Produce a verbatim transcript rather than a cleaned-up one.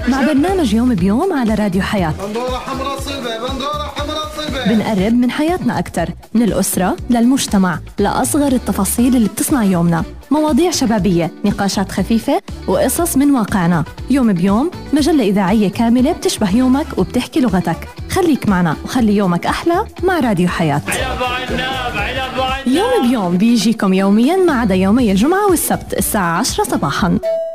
مع برنامج يوم بيوم على راديو حياة. بندورة حمراء صلبة، بندورة حمراء صلبة. بنقرب من حياتنا أكتر، من الأسرة للمجتمع، لأصغر التفاصيل اللي بتصنع يومنا. مواضيع شبابية، نقاشات خفيفة، وقصص من واقعنا. يوم بيوم مجلة إذاعية كاملة بتشبه يومك وبتحكي لغتك. خليك معنا وخلي يومك أحلى مع راديو حياة. يوم بيوم بيجيكم يوميا ما عدا يومي الجمعة والسبت الساعة عشرة صباحا.